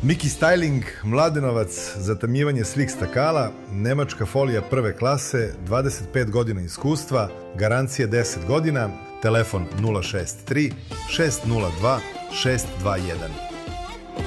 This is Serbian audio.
Miki Styling, Mladenovac, zatamljivanje svih stakala, nemačka folija prve klase, 25 godina iskustva, garancija 10 godina, telefon 063 602 621.